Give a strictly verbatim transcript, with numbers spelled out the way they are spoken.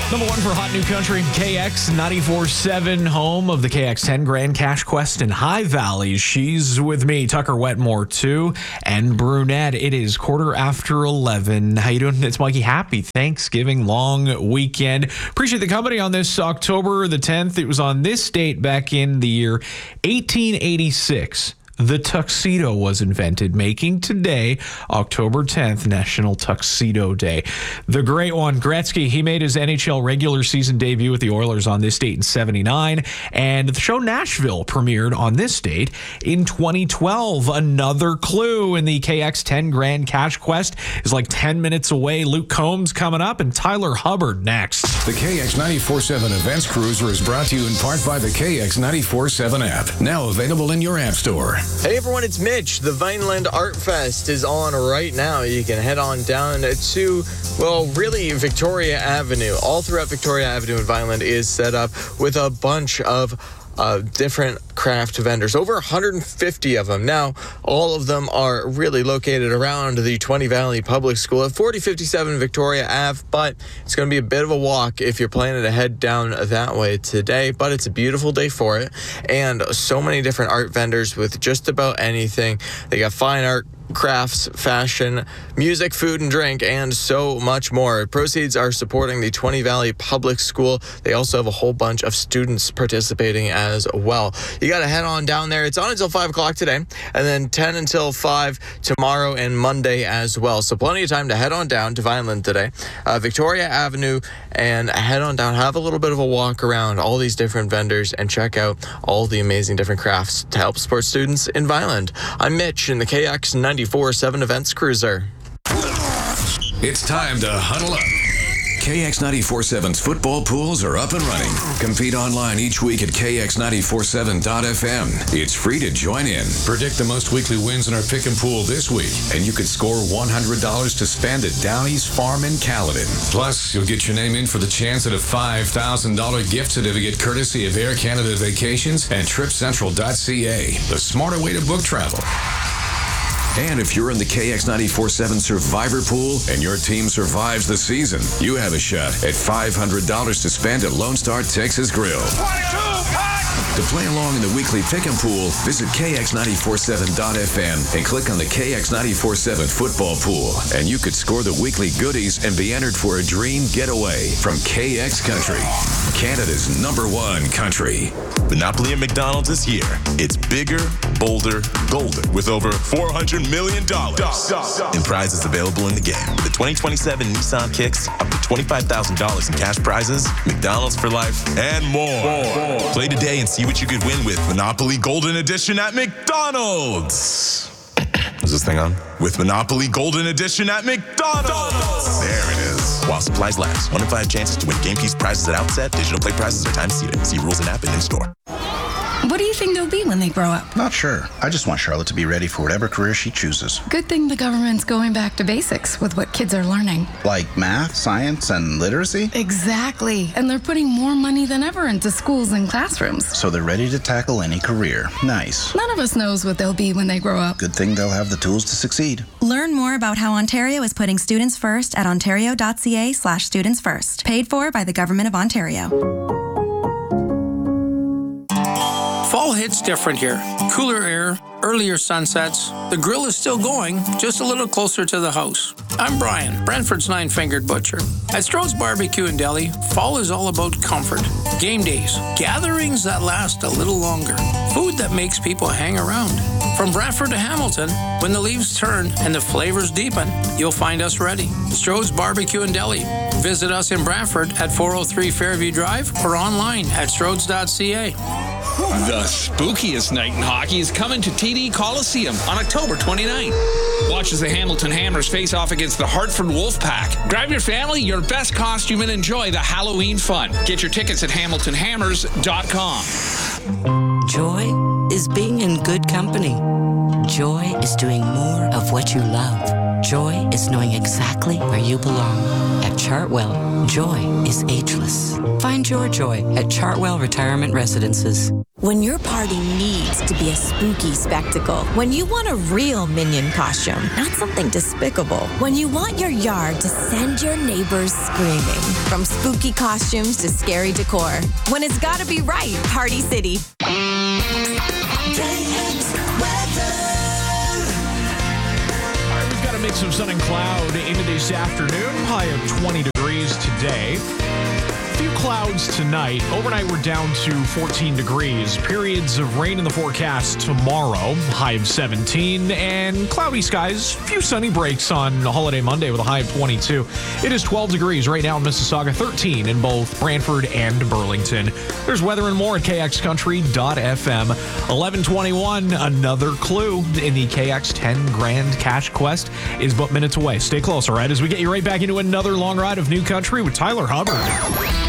Number one for Hot New Country, K X ninety-four point seven, home of the K X ten Grand Cash Quest in High Valley. She's with me, Tucker Wetmore, too, and Brunette. It is quarter after eleven. How you doing? It's Mikey. Happy Thanksgiving long weekend. Appreciate the company on this October the tenth. It was on this date back in the year eighteen eighty-six. The tuxedo was invented, making today, October tenth, National Tuxedo Day. The great one, Gretzky, he made his N H L regular season debut with the Oilers on this date in seventy-nine, and the show Nashville premiered on this date in twenty twelve. Another clue in the K X ten Grand Cash Quest is like ten minutes away. Luke Combs coming up, and Tyler Hubbard next. The K X ninety-four point seven Events Cruiser is brought to you in part by the K X ninety-four point seven app, now available in your app store. Hey everyone, it's Mitch. The Vineland Art Fest is on right now. You can head on down to, well, really Victoria Avenue. All throughout Victoria Avenue in Vineland is set up with a bunch of Uh, different craft vendors, over one hundred fifty of them. Now, all of them are really located around the Twenty Valley Public School at forty fifty-seven Victoria Avenue, but it's going to be a bit of a walk if you're planning to head down that way today, but it's a beautiful day for it, and so many different art vendors with just about anything. They got fine art, crafts, fashion, music, food and drink, and so much more. Proceeds are supporting the Twenty Valley Public School. They also have a whole bunch of students participating as well. You got to head on down there. It's on until five o'clock today, and then ten until five tomorrow and Monday as well. So plenty of time to head on down to Vineland today, uh, Victoria Avenue, and head on down. Have a little bit of a walk around all these different vendors and check out all the amazing different crafts to help support students in Vineland. I'm Mitch in the K X ninety-four point seven Events Cruiser. It's time to huddle up. K X ninety-four point seven's football pools are up and running. Compete online each week at K X ninety-four point seven dot F M. It's free to join in. Predict the most weekly wins in our pick and pool this week, and you could score one hundred dollars to spend at Downey's Farm in Caledon. Plus, you'll get your name in for the chance at a five thousand dollars gift certificate courtesy of Air Canada Vacations and Trip Central dot C A, the smarter way to book travel. And if you're in the K X ninety-four point seven Survivor Pool and your team survives the season, you have a shot at five hundred dollars to spend at Lone Star Texas Grill. To play along in the weekly pick and pool, visit K X ninety-four point seven dot F M and click on the K X ninety-four point seven football pool, and you could score the weekly goodies and be entered for a dream getaway from K X Country, Canada's number one country. Monopoly at McDonald's this year. It's bigger, bolder, golden, with over four hundred million dollars in prizes available in the game. With the twenty twenty-seven Nissan Kicks, up to twenty-five thousand dollars in cash prizes, McDonald's for life, and more. more. Play today and see what you could win with Monopoly Golden Edition at McDonald's. Is this thing on? With Monopoly Golden Edition at McDonald's. There it is. While supplies last. One in five chances to win game piece prizes at outset. Digital play prizes are time seated. See rules and app and in store. What do you think they'll be when they grow up? Not sure. I just want Charlotte to be ready for whatever career she chooses. Good thing the government's going back to basics with what kids are learning. Like math, science, and literacy? Exactly. And they're putting more money than ever into schools and classrooms. So they're ready to tackle any career. Nice. None of us knows what they'll be when they grow up. Good thing they'll have the tools to succeed. Learn more about how Ontario is putting students first at ontario.ca slash students first. Paid for by the Government of Ontario. Fall hits different here. Cooler air, earlier sunsets. The grill is still going, just a little closer to the house. I'm Brian, Brantford's Nine-Fingered Butcher. At Strode's Barbecue and Deli, fall is all about comfort. Game days, gatherings that last a little longer. Food that makes people hang around. From Brantford to Hamilton, when the leaves turn and the flavors deepen, you'll find us ready. Strode's Barbecue and Deli. Visit us in Brantford at four oh three Fairview Drive or online at strodes dot C A. The spookiest night in hockey is coming to T D Coliseum on October twenty-ninth. Watch as the Hamilton Hammers face off against the Hartford Wolfpack. Grab your family, your best costume, and enjoy the Halloween fun. Get your tickets at hamilton hammers dot com. Joy is being in good company. Joy is doing more of what you love. Joy is knowing exactly where you belong. At Chartwell, joy is ageless. Find your joy at Chartwell Retirement Residences. When your party needs to be a spooky spectacle. When you want a real Minion costume, not something despicable. When you want your yard to send your neighbors screaming. From spooky costumes to scary decor. When it's gotta be right, Party City. We've got a mix of sun and cloud into this afternoon. High of twenty degrees today. A few clouds tonight. Overnight, we're down to fourteen degrees. Periods of rain in the forecast tomorrow. High of seventeen. And cloudy skies. A few sunny breaks on holiday Monday with a high of twenty-two. It is twelve degrees right now in Mississauga. thirteen in both Brantford and Burlington. There's weather and more at K X country dot f m. eleven twenty-one, another clue in the K X ten Grand Cash Quest is but minutes away. Stay close, all right, as we get you right back into another long ride of New Country with Tyler Hubbard.